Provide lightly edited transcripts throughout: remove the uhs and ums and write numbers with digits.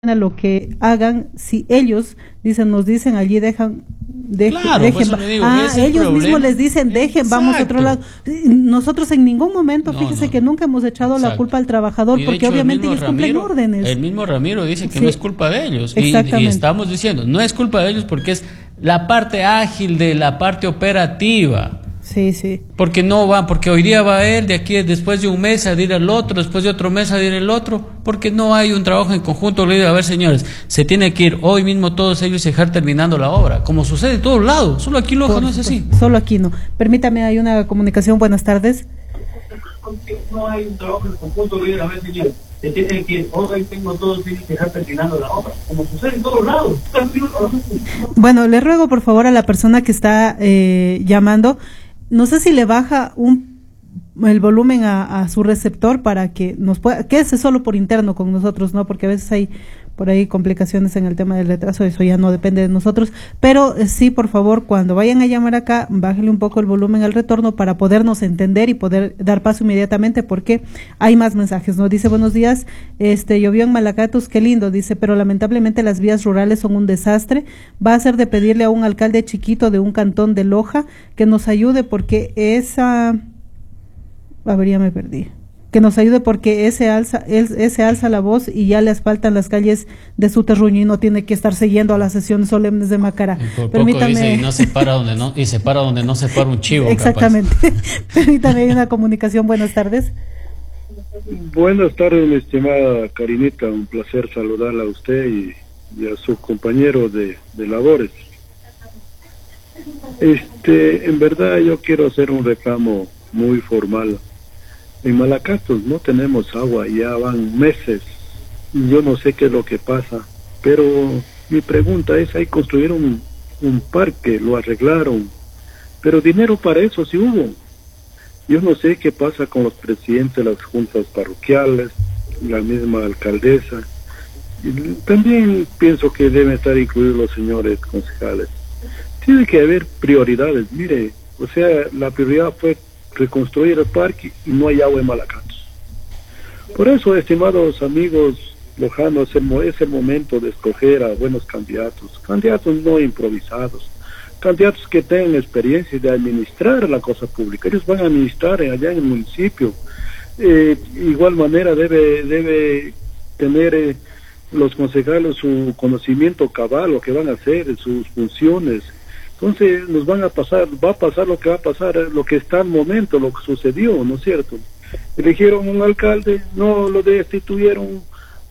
lo que hagan, si ellos nos dicen allí claro, dejen, pues eso le digo, ellos mismos les dicen dejen, vamos a otro lado. Nosotros en ningún momento, fíjese que nunca hemos echado la culpa al trabajador, porque hecho, obviamente ellos cumplen órdenes. El mismo Ramiro dice que sí, no es culpa de ellos, y estamos diciendo, no es culpa de ellos porque es la parte ágil de la parte operativa. Sí, sí. Porque no va, porque hoy día va él, de aquí después de un mes a ir al otro, después de otro mes a ir al otro, porque no hay un trabajo en conjunto. Le digo, a ver, señores, se tiene que ir hoy mismo todos ellos y dejar terminando la obra, como sucede en todos lados, solo aquí Loja no es así. Solo aquí no. Permítame, hay una comunicación, buenas tardes. No hay un trabajo en conjunto, le digo, a ver, señores, se tiene que ir, hoy tengo todos tienen que dejar terminando la obra, como sucede en todos lados. Bueno, le ruego por favor a la persona que está llamando, no sé si le baja el volumen a su receptor para que nos pueda, quédese solo por interno con nosotros, ¿no? Porque a veces hay por ahí complicaciones en el tema del retraso, eso ya no depende de nosotros, pero sí, por favor, cuando vayan a llamar acá, bájele un poco el volumen al retorno para podernos entender y poder dar paso inmediatamente, porque hay más mensajes, ¿no? Dice, buenos días, llovió en Malacatos, qué lindo, dice, pero lamentablemente las vías rurales son un desastre, va a ser de pedirle a un alcalde chiquito de un cantón de Loja que nos ayude porque ya me perdí. Que nos ayude porque ese alza la voz y ya le asfaltan las calles de su terruño y no tiene que estar siguiendo a las sesiones solemnes de Macará. Permítame. Dice, y no se para donde no, y se para donde no se para un chivo. Exactamente. Permítame, hay una comunicación. Buenas tardes. Buenas tardes, mi estimada Karinita. Un placer saludarla a usted y a sus compañeros de labores. En verdad yo quiero hacer un reclamo muy formal. En Malacatos no tenemos agua, ya van meses, yo no sé qué es lo que pasa, pero mi pregunta es, ahí construyeron un parque, lo arreglaron, pero dinero para eso sí hubo. Yo no sé qué pasa con los presidentes de las juntas parroquiales, la misma alcaldesa, y también pienso que deben estar incluidos los señores concejales. Tiene que haber prioridades, mire, o sea, la prioridad fue reconstruir el parque y no hay agua en Malacatos. Por eso, estimados amigos lojanos, es el momento de escoger a buenos candidatos no improvisados, candidatos que tengan experiencia de administrar la cosa pública. Ellos van a administrar allá en el municipio. Igual manera debe tener los concejales su conocimiento cabal, lo que van a hacer, sus funciones. Entonces va a pasar lo que va a pasar, lo que está al momento, lo que sucedió, ¿no es cierto? Eligieron un alcalde, no lo destituyeron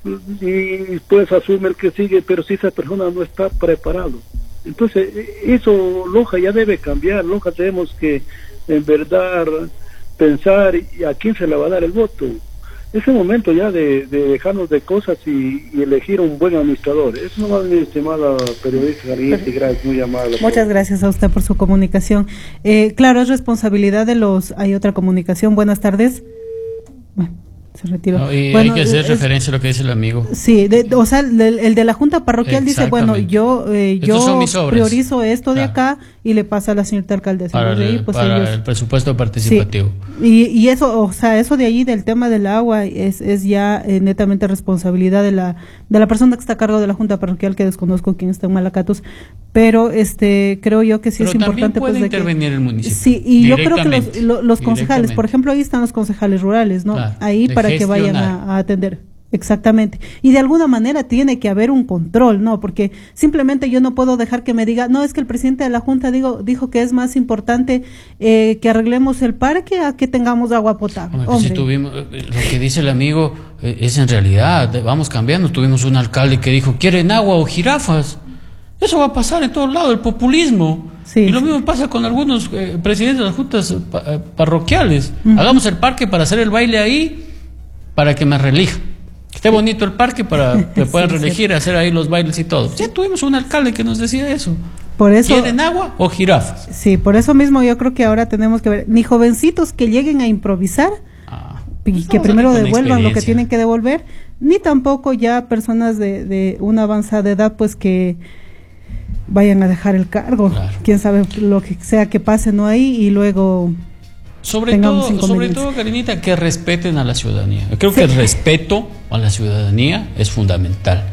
y después asume el que sigue, pero si esa persona no está preparado. Entonces eso Loja ya debe cambiar. Loja tenemos que en verdad pensar a quién se le va a dar el voto. Es el momento ya de dejarnos de cosas y elegir un buen administrador. Eso no va, mi estimada periodista, gracias, muy amable. Muchas gracias a usted por su comunicación. Claro, es responsabilidad de hay otra comunicación. Buenas tardes. Bueno, se retiró. No, hay que hacer referencia a lo que dice el amigo. Sí, o sea, el de la Junta Parroquial dice, bueno, yo priorizo esto de acá y le pasa a la señorita alcaldesa. Para el presupuesto participativo. Sí. Y eso, o sea, eso de ahí del tema del agua es ya netamente responsabilidad de la persona que está a cargo de la Junta Parroquial, que desconozco quién está en Malacatos, pero creo yo que sí es importante. Puede intervenir el municipio. Sí, y yo creo que los concejales, por ejemplo, ahí están los concejales rurales, ¿no? Claro, ahí para que vayan a atender. Exactamente. Y de alguna manera tiene que haber un control, ¿no? Porque simplemente yo no puedo dejar que me diga, no, es que el presidente de la Junta dijo que es más importante que arreglemos el parque a que tengamos agua potable. Hombre. Si tuvimos, lo que dice el amigo es en realidad, vamos cambiando. Tuvimos un alcalde que dijo, ¿quieren agua o jirafas? Eso va a pasar en todos lados, el populismo. Sí, y lo mismo pasa con algunos presidentes de las juntas parroquiales. Hagamos el parque para hacer el baile ahí, para que me reelija. Que esté bonito el parque para que puedan reelegir, hacer ahí los bailes y todo. Ya tuvimos un alcalde que nos decía eso. Por eso, ¿quieren agua o jirafas? Sí, por eso mismo yo creo que ahora tenemos que ver, ni jovencitos que lleguen a improvisar, y que primero devuelvan lo que tienen que devolver, ni tampoco ya personas de una avanzada edad, pues que vayan a dejar el cargo. Claro. Quién sabe lo que sea que pase, ¿no? Ahí y luego sobre todo, Karinita, que respeten a la ciudadanía. Creo que el respeto a la ciudadanía es fundamental.